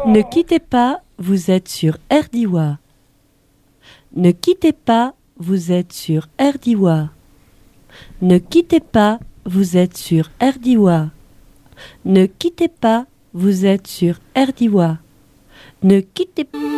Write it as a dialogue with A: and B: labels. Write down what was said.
A: Ne quittez pas, vous êtes sur RDIWA. Ne quittez pas, vous êtes sur RDIWA. Ne quittez pas, vous êtes sur RDIWA. Ne quittez pas, vous êtes sur RDIWA. Ne quittez pas.